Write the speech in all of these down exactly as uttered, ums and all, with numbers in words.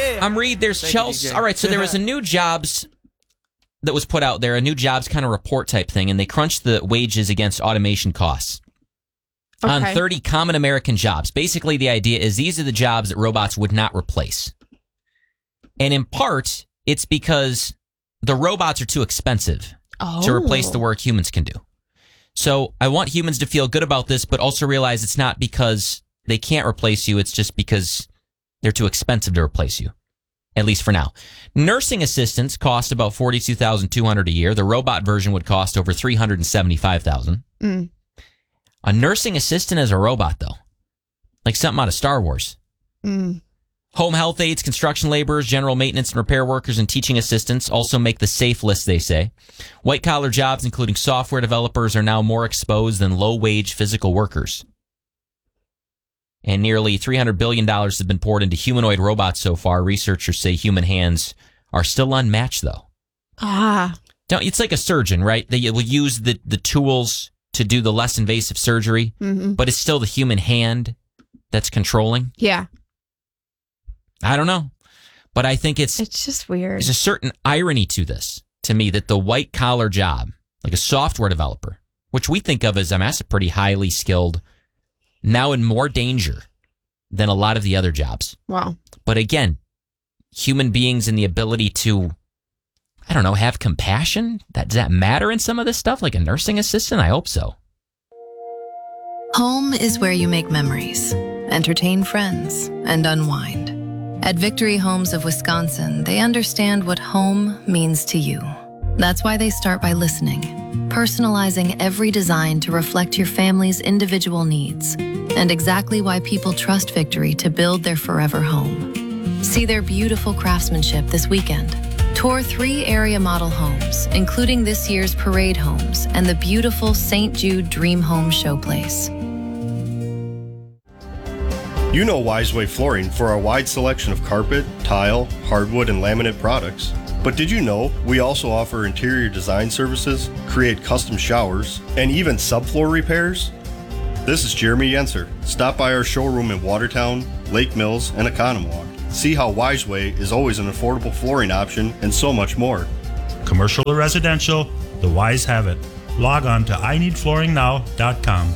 Yeah. I'm read. There's Thank Chelsea. you, D J. All right, so there was a new jobs that was put out there, a new jobs kind of report type thing, and they crunched the wages against automation costs Okay. on thirty common American jobs. Basically, the idea is these are the jobs that robots would not replace. And in part, it's because the robots are too expensive Oh. to replace the work humans can do. So I want humans to feel good about this, but also realize it's not because they can't replace you. It's just because they're too expensive to replace you, at least for now. Nursing assistants cost about forty-two thousand two hundred dollars a year. The robot version would cost over three hundred seventy-five thousand dollars. Mm. A nursing assistant as a robot, though, like something out of Star Wars. Mm. Home health aides, construction laborers, general maintenance and repair workers, and teaching assistants also make the safe list, they say. White-collar jobs, including software developers, are now more exposed than low-wage physical workers. And nearly three hundred billion dollars has been poured into humanoid robots so far. Researchers say human hands are still unmatched, though. Ah. Don't, it's like a surgeon, right? They will use the, the tools to do the less invasive surgery, Mm-hmm. but it's still the human hand that's controlling. Yeah. I don't know. But I think it's It's just weird. there's a certain irony to this, to me, that the white-collar job, like a software developer, which we think of as, I mean, that's a pretty highly skilled, now in more danger than a lot of the other jobs. Wow. But again, human beings and the ability to, I don't know, have compassion, that, does that matter in some of this stuff? Like a nursing assistant? I hope so. Home is where you make memories, entertain friends, and unwind. At Victory Homes of Wisconsin, they understand what home means to you. That's why they start by listening, personalizing every design to reflect your family's individual needs, and exactly why people trust Victory to build their forever home. See their beautiful craftsmanship this weekend. Tour three area model homes, including this year's Parade Homes and the beautiful Saint Jude Dream Home Showplace. You know Wiseway Flooring for our wide selection of carpet, tile, hardwood, and laminate products. But did you know we also offer interior design services, create custom showers, and even subfloor repairs? This is Jeremy Yenser. Stop by our showroom in Watertown, Lake Mills, and Economwalk. See how Wiseway is always an affordable flooring option and so much more. Commercial or residential, the Wise have it. Log on to I need flooring now dot com.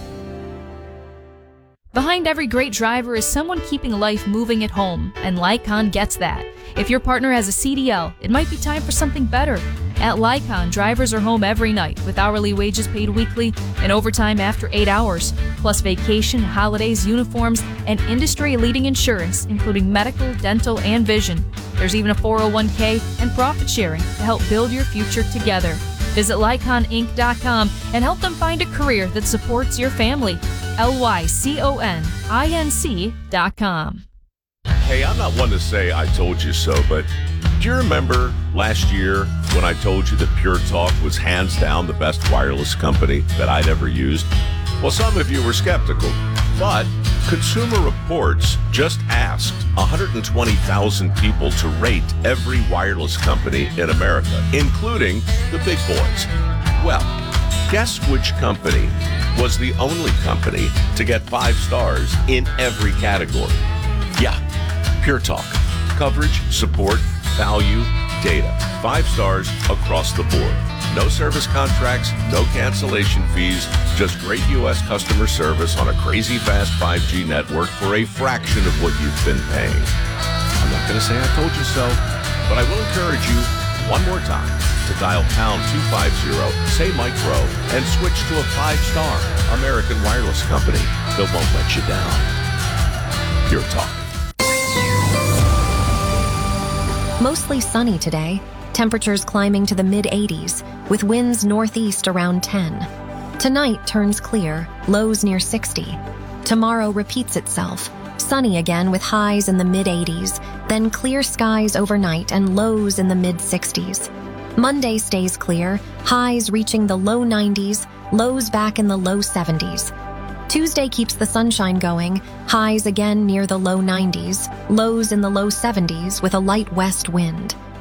Behind every great driver is someone keeping life moving at home, and Lycon gets that. If your partner has a C D L, it might be time for something better. At Lycon, drivers are home every night with hourly wages paid weekly and overtime after eight hours, plus vacation, holidays, uniforms, and industry-leading insurance, including medical, dental, and vision. There's even a four oh one k and profit sharing to help build your future together. Visit Lycon Inc dot com and help them find a career that supports your family. L Y C O N I N C dot com. Hey, I'm not one to say I told you so, but do you remember last year when I told you that Pure Talk was hands down the best wireless company that I'd ever used? Well, some of you were skeptical, but Consumer Reports just asked one hundred twenty thousand people to rate every wireless company in America, including the big boys. Well, guess which company was the only company to get five stars in every category? Yeah, Pure Talk. Coverage, support, value, data. Five stars across the board. No service contracts, no cancellation fees, just great U S customer service on a crazy fast five G network for a fraction of what you've been paying. I'm not going to say I told you so, but I will encourage you one more time to dial pound two fifty, say Mike Rowe, and switch to a five-star American wireless company that won't let you down. Pure Talk. Mostly sunny today. Temperatures climbing to the mid eighties, with winds northeast around ten. Tonight turns clear, lows near sixty. Tomorrow repeats itself. Sunny again with highs in the mid eighties, then clear skies overnight and lows in the mid sixties. Monday stays clear, highs reaching the low nineties, lows back in the low seventies. Tuesday keeps the sunshine going, highs again near the low nineties, lows in the low seventies with a light west wind.